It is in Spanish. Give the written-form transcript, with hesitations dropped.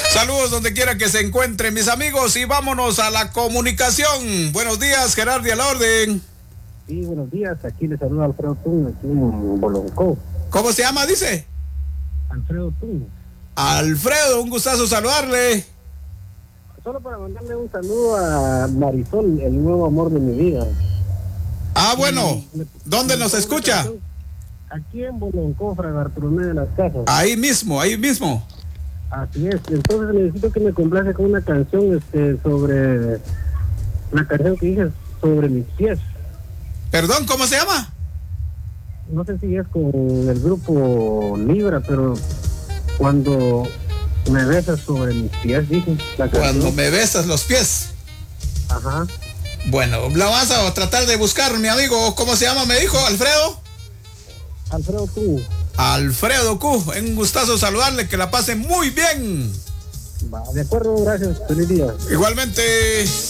Saludos donde quiera que se encuentren mis amigos y vámonos a la comunicación. Buenos días, Gerardi, a la orden. Sí, buenos días. Aquí le saluda Alfredo Tun, aquí en Boloncó. ¿Cómo se llama, dice? Alfredo Tun. Alfredo, un gustazo saludarle. Solo para mandarle un saludo a Marisol, el nuevo amor de mi vida. Ah, bueno. ¿Dónde nos escucha? Aquí en Boloncó, Fray Bartolomé de las Casas. Ahí mismo, ahí mismo. Así es. Entonces necesito que me complace con una canción sobre... La canción que dice sobre mis pies. Perdón, ¿cómo se llama? No sé si es con el grupo Libra, pero cuando me besas sobre mis pies, dije la canción. Cuando me besas los pies. Ajá. Bueno, la vas a tratar de buscar, mi amigo. ¿Cómo se llama? Me dijo, Alfredo. Alfredo Q. Alfredo Q. Un gustazo saludarle, que la pase muy bien. Va, de acuerdo, gracias. Feliz día. Igualmente.